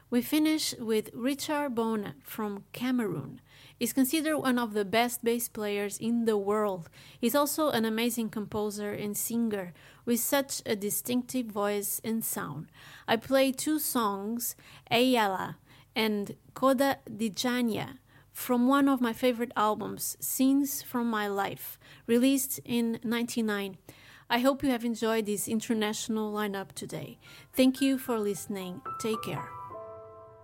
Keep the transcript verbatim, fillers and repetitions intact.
We finish with Richard Bona from Cameroon. He's considered one of the best bass players in the world. He's also an amazing composer and singer with such a distinctive voice and sound. I play two songs, Ayala and Coda di Jania, from one of my favorite albums, Scenes from My Life, released in ninety-nine. I hope you have enjoyed this international lineup today. Thank you for listening. Take care.